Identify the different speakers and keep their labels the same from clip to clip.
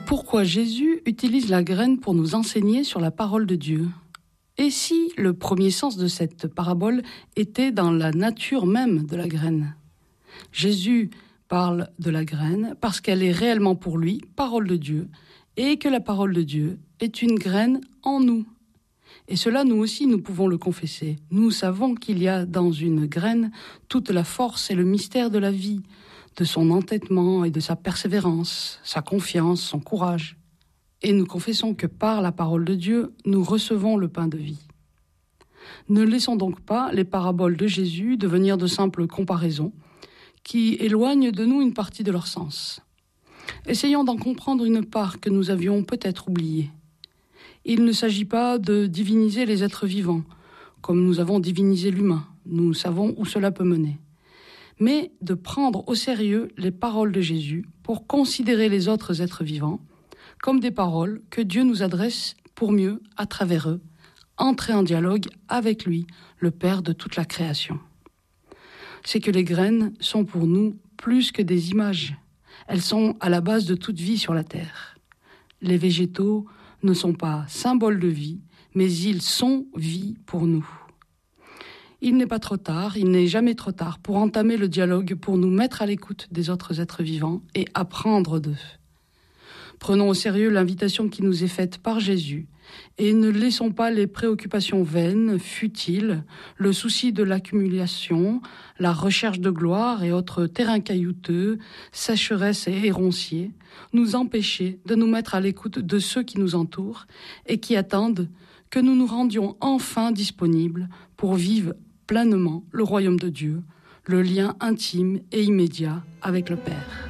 Speaker 1: Pourquoi Jésus utilise la graine pour nous enseigner sur la parole de Dieu ? Et si le premier sens de cette parabole était dans la nature même de la graine ? Jésus parle de la graine parce qu'elle est réellement pour lui parole de Dieu et que la parole de Dieu est une graine en nous. Et cela, nous aussi, nous pouvons le confesser. Nous savons qu'il y a dans une graine toute la force et le mystère de la vie, de son entêtement et de sa persévérance, sa confiance, son courage. Et nous confessons que par la parole de Dieu, nous recevons le pain de vie. Ne laissons donc pas les paraboles de Jésus devenir de simples comparaisons qui éloignent de nous une partie de leur sens. Essayons d'en comprendre une part que nous avions peut-être oubliée. Il ne s'agit pas de diviniser les êtres vivants, comme nous avons divinisé l'humain. Nous savons où cela peut mener. Mais de prendre au sérieux les paroles de Jésus pour considérer les autres êtres vivants comme des paroles que Dieu nous adresse pour mieux, à travers eux, entrer en dialogue avec lui, le Père de toute la création. C'est que les graines sont pour nous plus que des images. Elles sont à la base de toute vie sur la terre. Les végétaux ne sont pas symboles de vie, mais ils sont vie pour nous. Il n'est pas trop tard, il n'est jamais trop tard pour entamer le dialogue, pour nous mettre à l'écoute des autres êtres vivants et apprendre d'eux. Prenons au sérieux l'invitation qui nous est faite par Jésus et ne laissons pas les préoccupations vaines, futiles, le souci de l'accumulation, la recherche de gloire et autres terrains caillouteux, sécheresses et héronciers, nous empêcher de nous mettre à l'écoute de ceux qui nous entourent et qui attendent que nous nous rendions enfin disponibles pour vivre pleinement le royaume de Dieu, le lien intime et immédiat avec le Père.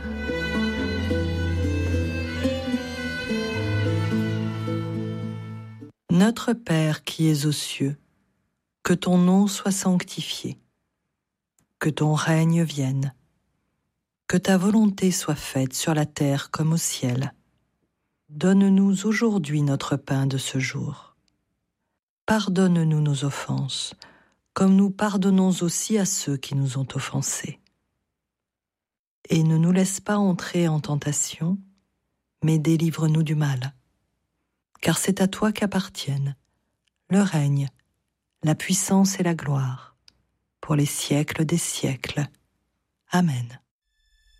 Speaker 2: Notre Père qui es aux cieux, que ton nom soit sanctifié, que ton règne vienne, que ta volonté soit faite sur la terre comme au ciel. Donne-nous aujourd'hui notre pain de ce jour. Pardonne-nous nos offenses, comme nous pardonnons aussi à ceux qui nous ont offensés. Et ne nous laisse pas entrer en tentation, mais délivre-nous du mal. Car c'est à toi qu'appartiennent le règne, la puissance et la gloire, pour les siècles des siècles. Amen.